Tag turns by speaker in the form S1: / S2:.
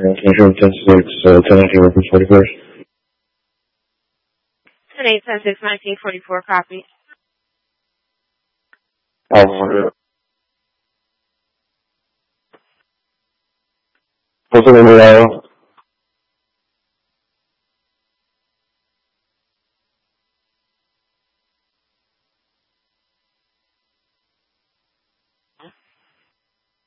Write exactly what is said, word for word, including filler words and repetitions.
S1: Control ten six, uh, ten nineteen, reference forty-four.
S2: ten eight, ten six, nineteen forty-four, copy.
S1: Alpha one hundred. What's the name of the